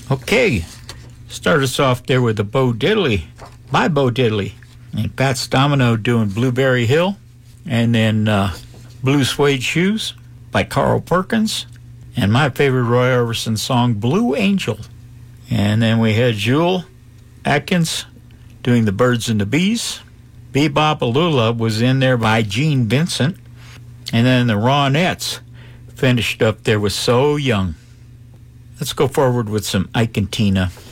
Okay, start us off there with the Bo Diddley, by Bo Diddley. And Pat's Domino doing Blueberry Hill. And then Blue Suede Shoes by Carl Perkins. And my favorite Roy Orbison song, Blue Angel. And then we had Jewel Atkins doing The Birds and the Bees. Bebop-A-Lula was in there by Gene Vincent. And then the Ronettes finished up there with So Young. Let's go forward with some Ike and Tina.